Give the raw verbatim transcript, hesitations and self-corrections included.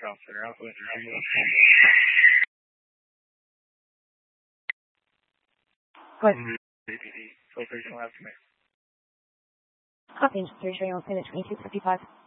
Golf Center Alpha. Go ahead. A T D. Filtration lab to me. Copy. Three showing on pin at twenty-two fifty-five.